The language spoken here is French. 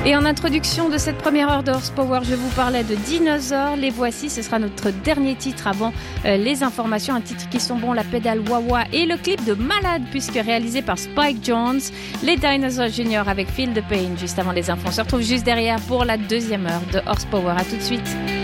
Et en introduction de cette première heure de Horsepower, je vous parlais de dinosaures. Les voici, ce sera notre dernier titre avant les informations. Un titre qui sont bons, la pédale wah-wah et le clip de Malade, puisque réalisé par Spike Jones. Les Dinosaurs Junior avec Feel the Pain, juste avant les infos. On se retrouve juste derrière pour la deuxième heure de Horsepower. À tout de suite.